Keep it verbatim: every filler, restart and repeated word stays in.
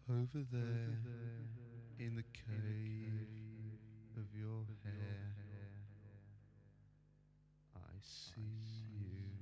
Over there, in the cave of your hair, I see